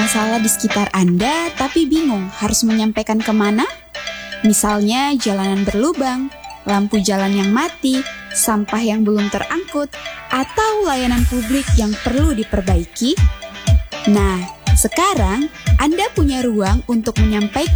Masalah di sekitar Anda tapi bingung harus menyampaikan kemana? Misalnya jalanan berlubang, lampu jalan yang mati, sampah yang belum terangkut, atau layanan publik yang perlu diperbaiki? Nah, sekarang Anda punya ruang untuk menyampaikan